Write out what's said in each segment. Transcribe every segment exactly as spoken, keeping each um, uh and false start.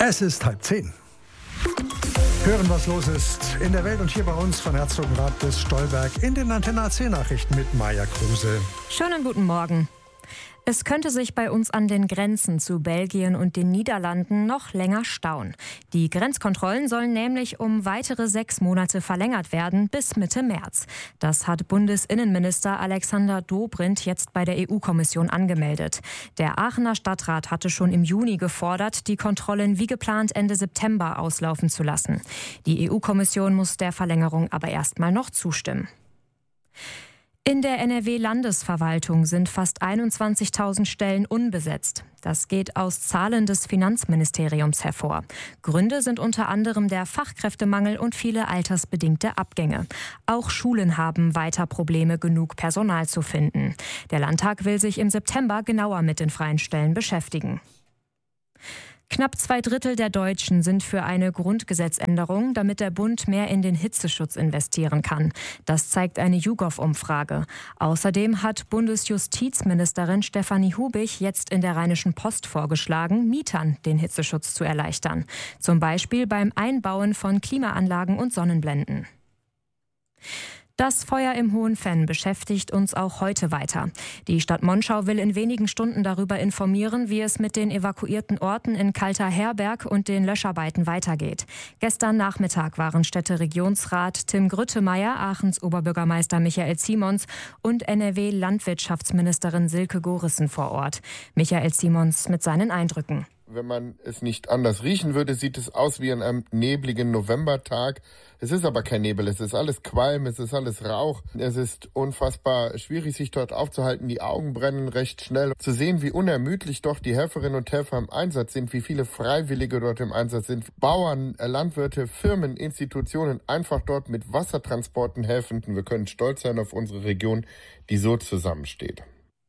Es ist halb zehn. Hören, was los ist in der Welt und hier bei uns von Herzogenrath bis Stolberg in den Antenne A C Nachrichten mit Maja Kruse. Schönen guten Morgen. Es könnte sich bei uns an den Grenzen zu Belgien und den Niederlanden noch länger stauen. Die Grenzkontrollen sollen nämlich um weitere sechs Monate verlängert werden, bis Mitte März. Das hat Bundesinnenminister Alexander Dobrindt jetzt bei der E U-Kommission angemeldet. Der Aachener Stadtrat hatte schon im Juni gefordert, die Kontrollen wie geplant Ende September auslaufen zu lassen. Die E U-Kommission muss der Verlängerung aber erstmal noch zustimmen. In der N R W-Landesverwaltung sind fast einundzwanzigtausend Stellen unbesetzt. Das geht aus Zahlen des Finanzministeriums hervor. Gründe sind unter anderem der Fachkräftemangel und viele altersbedingte Abgänge. Auch Schulen haben weiter Probleme, genug Personal zu finden. Der Landtag will sich im September genauer mit den freien Stellen beschäftigen. Knapp zwei Drittel der Deutschen sind für eine Grundgesetzänderung, damit der Bund mehr in den Hitzeschutz investieren kann. Das zeigt eine YouGov-Umfrage. Außerdem hat Bundesjustizministerin Stefanie Hubich jetzt in der Rheinischen Post vorgeschlagen, Mietern den Hitzeschutz zu erleichtern. Zum Beispiel beim Einbauen von Klimaanlagen und Sonnenblenden. Das Feuer im Hohenfenn beschäftigt uns auch heute weiter. Die Stadt Monschau will in wenigen Stunden darüber informieren, wie es mit den evakuierten Orten in Kalter-Herberg und den Löscharbeiten weitergeht. Gestern Nachmittag waren Städteregionsrat Tim Grüttemeier, Aachens Oberbürgermeister Michael Simons und N R W-Landwirtschaftsministerin Silke Gorissen vor Ort. Michael Simons mit seinen Eindrücken. Wenn man es nicht anders riechen würde, sieht es aus wie an einem nebligen Novembertag. Es ist aber kein Nebel, es ist alles Qualm, es ist alles Rauch. Es ist unfassbar schwierig, sich dort aufzuhalten. Die Augen brennen recht schnell. Zu sehen, wie unermüdlich doch die Helferinnen und Helfer im Einsatz sind, wie viele Freiwillige dort im Einsatz sind. Bauern, Landwirte, Firmen, Institutionen einfach dort mit Wassertransporten helfen. Wir können stolz sein auf unsere Region, die so zusammensteht.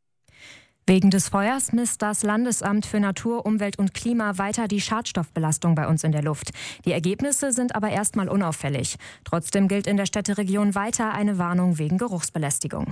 Wegen des Feuers misst das Landesamt für Natur, Umwelt und Klima weiter die Schadstoffbelastung bei uns in der Luft. Die Ergebnisse sind aber erstmal unauffällig. Trotzdem gilt in der Städteregion weiter eine Warnung wegen Geruchsbelästigung.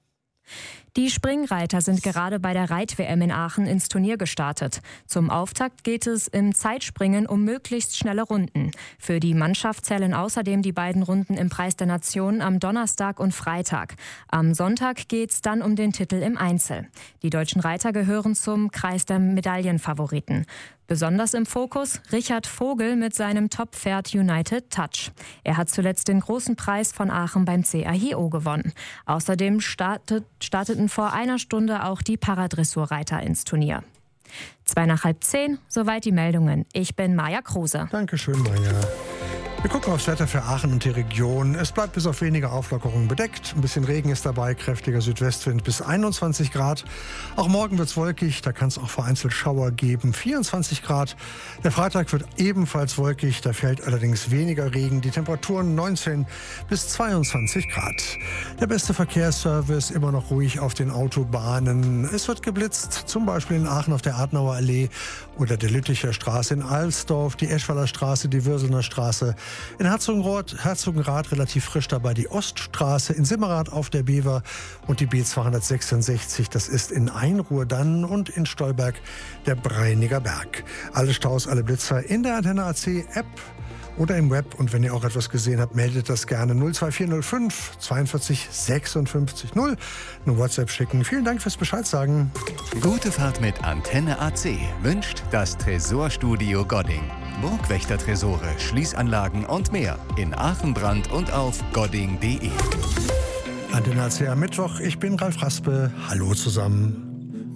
Die Springreiter sind gerade bei der Reit-W M in Aachen ins Turnier gestartet. Zum Auftakt geht es im Zeitspringen um möglichst schnelle Runden. Für die Mannschaft zählen außerdem die beiden Runden im Preis der Nationen am Donnerstag und Freitag. Am Sonntag geht's dann um den Titel im Einzel. Die deutschen Reiter gehören zum Kreis der Medaillenfavoriten. Besonders im Fokus Richard Vogel mit seinem Top-Pferd United Touch. Er hat zuletzt den großen Preis von Aachen beim C A H I O gewonnen. Außerdem startet, starteten vor einer Stunde auch die Paradressurreiter ins Turnier. Zwei nach halb zehn, soweit die Meldungen. Ich bin Maja Kruse. Dankeschön, Maja. Wir gucken aufs Wetter für Aachen und die Region. Es bleibt bis auf wenige Auflockerungen bedeckt. Ein bisschen Regen ist dabei, kräftiger Südwestwind bis einundzwanzig Grad. Auch morgen wird es wolkig, da kann es auch vereinzelt Schauer geben. vierundzwanzig Grad. Der Freitag wird ebenfalls wolkig, da fällt allerdings weniger Regen. Die Temperaturen neunzehn bis zweiundzwanzig Grad. Der beste Verkehrsservice immer noch ruhig auf den Autobahnen. Es wird geblitzt, zum Beispiel in Aachen auf der Adenauer Allee oder der Lütticher Straße in Alsdorf, die Eschwaller Straße, die Würselner Straße. In Herzogenrath, Herzogenrath relativ frisch dabei die Oststraße, in Simmerath auf der Bever und die B zweihundertsechsundsechzig, das ist in Einruhr dann, und in Stolberg der Breiniger Berg. Alle Staus, alle Blitzer in der Antenne A C App oder im Web, und wenn ihr auch etwas gesehen habt, meldet das gerne null zwei vier null fünf zweiundvierzig sechsundfünfzig null. Eine WhatsApp schicken. Vielen Dank fürs Bescheid sagen. Gute Fahrt mit Antenne A C wünscht das Tresorstudio Godding. Burgwächter-Tresore, Schließanlagen und mehr in Aachen-Brand und auf godding punkt de. Antenne A C am Mittwoch. Ich bin Ralf Raspe. Hallo zusammen.